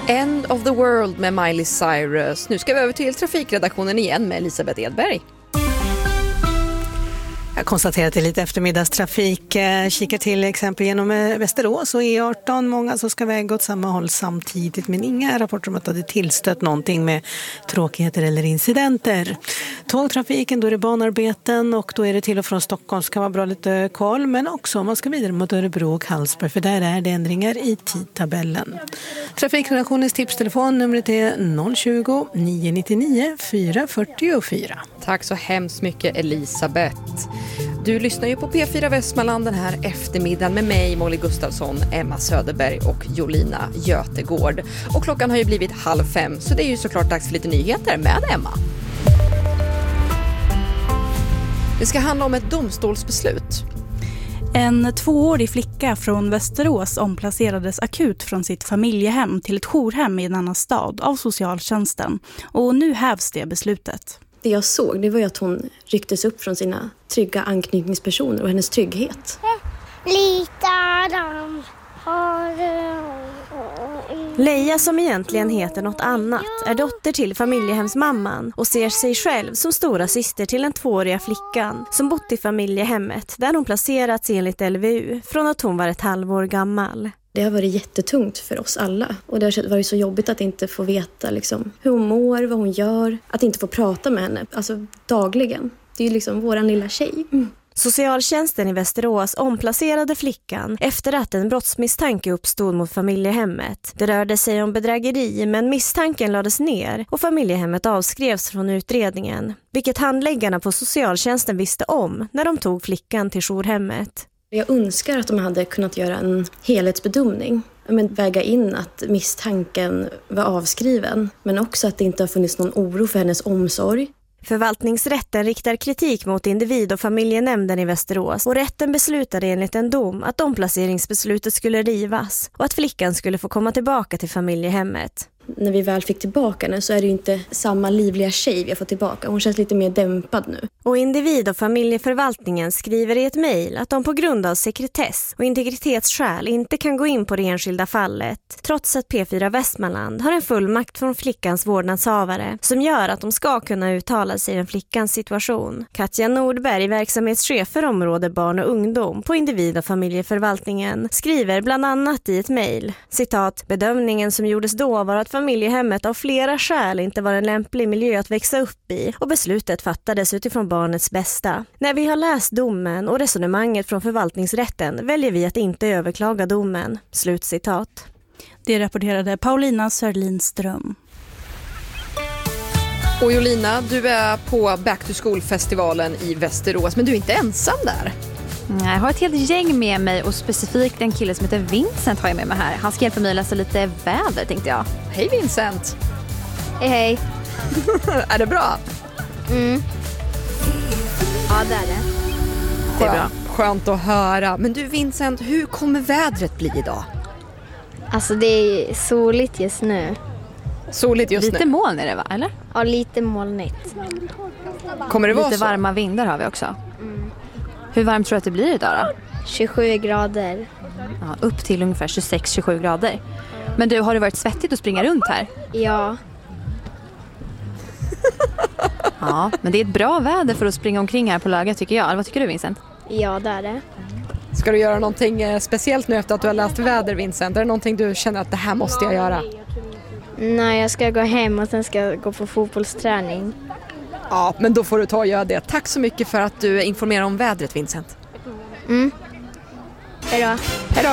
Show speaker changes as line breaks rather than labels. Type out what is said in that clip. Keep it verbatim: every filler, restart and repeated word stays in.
End of the World med Miley Cyrus. Nu ska vi över till trafikredaktionen igen med Elisabeth Edberg.
Jag konstaterar att det är lite eftermiddagstrafik. Kikar till exempel genom Västerås och E arton. Många som ska väga åt samma håll samtidigt, men inga rapporter om att det tillstött någonting med tråkigheter eller incidenter. Tågtrafiken, då är det banarbeten och då är det till och från Stockholm, ska vara bra lite koll, men också om man ska vidare mot Örebro och Hallsberg, för där är det ändringar i tidtabellen. Trafikredaktionens tipstelefon, numret är noll tjugo, nio nittionio, fyra fyrtiofyra.
Tack så hemskt mycket, Elisabeth. Du lyssnar ju på P fyra Västmanland den här eftermiddagen med mig, Molly Gustafsson, Emma Söderberg och Jolina Götegård. Och klockan har ju blivit halv fem, så det är ju såklart dags för lite nyheter med Emma. Det ska handla om ett domstolsbeslut.
En tvåårig flicka från Västerås omplacerades akut från sitt familjehem till ett jourhem i en annan stad av socialtjänsten. Och nu hävs det beslutet.
Det jag såg, det var ju att hon rycktes upp från sina trygga anknytningspersoner och hennes trygghet.
Leia, som egentligen heter något annat, är dotter till familjehemsmamman och ser sig själv som stora syster till den tvååriga flickan som bott i familjehemmet där hon placerats enligt L V U från att hon var ett halvår gammal.
Det har varit jättetungt för oss alla. Och det har varit så jobbigt att inte få veta liksom, hur hon mår, vad hon gör. Att inte få prata med henne, alltså dagligen. Det är ju liksom våran lilla tjej. Mm.
Socialtjänsten i Västerås omplacerade flickan efter att en brottsmisstanke uppstod mot familjehemmet. Det rörde sig om bedrägeri, men misstanken lades ner och familjehemmet avskrevs från utredningen. Vilket handläggarna på socialtjänsten visste om när de tog flickan till jourhemmet.
Jag önskar att de hade kunnat göra en helhetsbedömning. Men väga in att misstanken var avskriven. Men också att det inte har funnits någon oro för hennes omsorg.
Förvaltningsrätten riktar kritik mot individ- och familjenämnden i Västerås. Och rätten beslutade enligt en dom att omplaceringsbeslutet skulle rivas. Och att flickan skulle få komma tillbaka till familjehemmet.
När vi väl fick tillbaka henne så är det ju inte samma livliga tjej vi har fått tillbaka. Hon känns lite mer dämpad nu.
Och individ- och familjeförvaltningen skriver i ett mejl att de på grund av sekretess och integritetsskäl inte kan gå in på det enskilda fallet. Trots att P fyra Västmanland har en fullmakt från flickans vårdnadshavare som gör att de ska kunna uttala sig om flickans situation. Katja Nordberg, verksamhetschef för område barn och ungdom på individ- och familjeförvaltningen, skriver bland annat i ett mejl, citat, bedömningen som gjordes då var att familjehemmet av flera skäl inte var en lämplig miljö att växa upp i och beslutet fattades utifrån barnets bästa. När vi har läst domen och resonemanget från förvaltningsrätten väljer vi att inte överklaga domen. Slutcitat.
Det rapporterade Paulina Sörlinström.
Och Jolina, du är på Back to School-festivalen i Västerås, men du är inte ensam där.
Jag har ett helt gäng med mig och specifikt en kille som heter Vincent har jag med mig här. Han ska hjälpa mig att läsa lite väder, tänkte jag.
Hej Vincent!
Hej hej!
Är det bra?
Mm. Ja, det är det.
Det är bra. Skönt att höra. Men du Vincent, hur kommer vädret bli idag?
Alltså det är soligt just nu.
Soligt just
lite
nu?
Lite moln är det va, eller?
Ja, lite molnigt.
Kommer det vara
lite
så?
Varma vindar har vi också.
Mm.
Hur varmt tror du att det blir idag då?
tjugosju grader.
Ja, upp till ungefär tjugosex till tjugosju grader. Men du, har det varit svettigt att springa runt här?
Ja.
Ja, men det är ett bra väder för att springa omkring här på Löga tycker jag. Vad tycker du Vincent?
Ja, det är det.
Ska du göra någonting speciellt nu efter att du har läst väder Vincent? Är det någonting du känner att det här måste jag göra?
Nej, jag ska gå hem och sen ska jag gå på fotbollsträning.
Ja, men då får du ta och göra det. Tack så mycket för att du informerar om vädret Vincent.
Mm. Hej då.
Hej då.